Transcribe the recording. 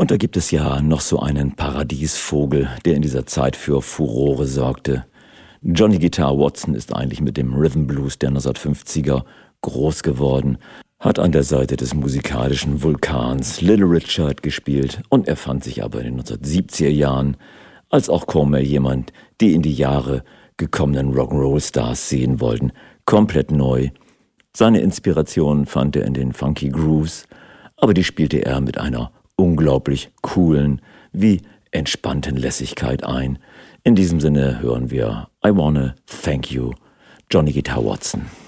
Und da gibt es ja noch so einen Paradiesvogel, der in dieser Zeit für Furore sorgte. Johnny Guitar Watson ist eigentlich mit dem Rhythm Blues der 1950er groß geworden, hat an der Seite des musikalischen Vulkans Little Richard gespielt und er fand sich aber in den 1970er Jahren als auch kaum mehr jemand, die in die Jahre gekommenen Rock'n'Roll-Stars sehen wollten, komplett neu. Seine Inspiration fand er in den Funky Grooves, aber die spielte er mit einer unglaublich coolen, wie entspannten Lässigkeit ein. In diesem Sinne hören wir I Wanna Thank You, Johnny Guitar Watson.